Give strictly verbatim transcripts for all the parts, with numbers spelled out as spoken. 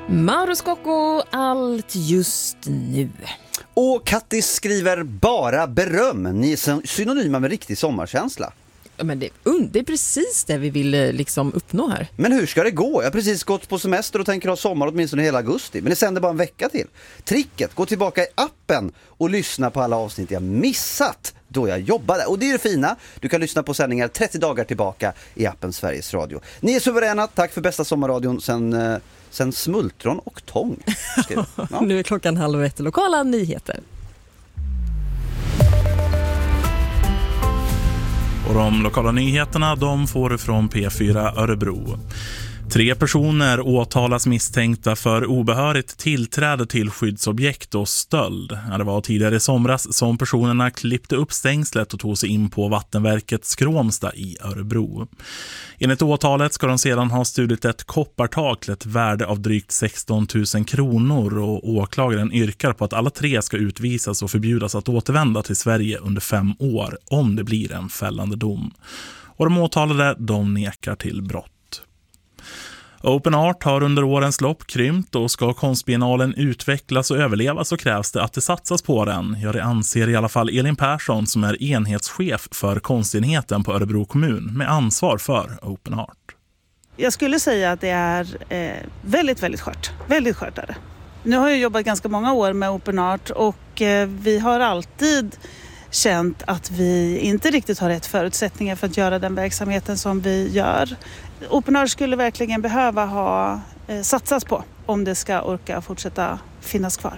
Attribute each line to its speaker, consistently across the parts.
Speaker 1: Mauro Scocco, allt just nu.
Speaker 2: Och Kattis skriver bara beröm. Ni är synonyma med riktig sommarkänsla.
Speaker 1: Men det, det är precis det vi vill liksom uppnå här.
Speaker 2: Men hur ska det gå? Jag har precis gått på semester och tänker ha sommar åtminstone hela augusti. Men det sänder bara en vecka till. Tricket, gå tillbaka i appen och lyssna på alla avsnitt jag missat då jag jobbade. Och det är det fina. Du kan lyssna på sändningar trettio dagar tillbaka i appen Sveriges Radio. Ni är suveräna. Tack för bästa sommarradion sen, sen smultron och tång. Ja.
Speaker 1: Nu är klockan halv ett. Lokala nyheter.
Speaker 3: Och de lokala nyheterna de får du från P fyra Örebro. Tre personer åtalas misstänkta för obehörigt tillträde till skyddsobjekt och stöld. Det var tidigare i somras som personerna klippte upp stängslet och tog sig in på vattenverket Skråmsta i Örebro. Enligt åtalet ska de sedan ha stulit ett koppartak till ett värde av drygt sexton tusen kronor och åklagaren yrkar på att alla tre ska utvisas och förbjudas att återvända till Sverige under fem år om det blir en fällande dom. Och de åtalade de nekar till brott. Open Art har under årens lopp krympt och ska konstbiennalen utvecklas och överleva så krävs det att det satsas på den. Ja, det anser i alla fall Elin Persson som är enhetschef för konstenheten på Örebro kommun med ansvar för Open Art.
Speaker 4: Jag skulle säga att det är eh, väldigt, väldigt skört. Väldigt skört är det. Nu har jag jobbat ganska många år med Open Art och eh, vi har alltid känt att vi inte riktigt har rätt förutsättningar för att göra den verksamheten som vi gör. Open Art skulle verkligen behöva ha eh, satsats på om det ska orka fortsätta finnas kvar.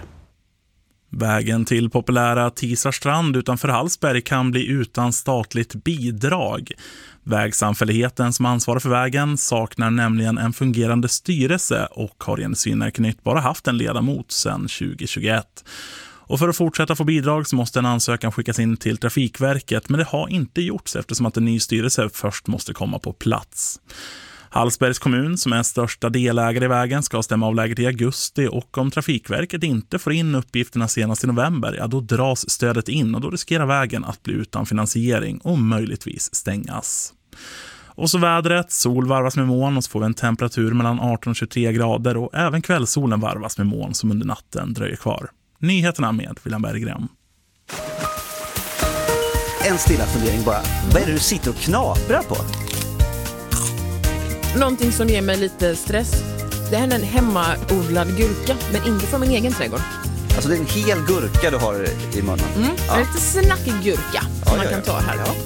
Speaker 3: Vägen till populära Tisarstrand utanför Hallsberg kan bli utan statligt bidrag. Vägsamfälligheten som ansvarar för vägen saknar nämligen en fungerande styrelse och har enligt Synnerknytt bara haft en ledamot sedan tjugo tjugoett. Och för att fortsätta få bidrag så måste en ansökan skickas in till Trafikverket, men det har inte gjorts eftersom att en ny styrelse först måste komma på plats. Hallsbergs kommun, som är största delägare i vägen, ska stämma av läget i augusti och om Trafikverket inte får in uppgifterna senast i november, ja då dras stödet in och då riskerar vägen att bli utan finansiering och möjligtvis stängas. Och så vädret, sol varvas med moln och så får vi en temperatur mellan arton och tjugotre grader och även kvällssolen varvas med moln som under natten dröjer kvar. Nyheterna med William Berggren.
Speaker 2: En stilla fundering bara. Vad är det du sitter och knaprar på?
Speaker 1: Någonting som ger mig lite stress. Det här är en hemmaodlad gurka, men inte från min egen trädgård.
Speaker 2: Alltså det är en hel gurka du har i munnen.
Speaker 1: Mm,
Speaker 2: ja.
Speaker 1: Lite snackig gurka som
Speaker 2: ja,
Speaker 1: man
Speaker 2: ja,
Speaker 1: kan
Speaker 2: ja.
Speaker 1: ta här. Ja.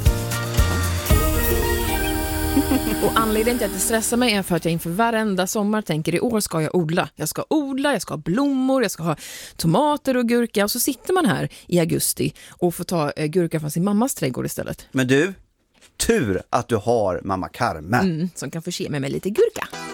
Speaker 1: Och anledningen till att det stressar mig är för att jag inför varenda sommar tänker i år ska jag odla. Jag ska odla, jag ska ha blommor, jag ska ha tomater och gurka. Och så sitter man här i augusti och får ta eh, gurka från sin mammas trädgård istället.
Speaker 2: Men du, tur att du har mamma Carmen.
Speaker 1: Mm, som kan förse mig med lite gurka.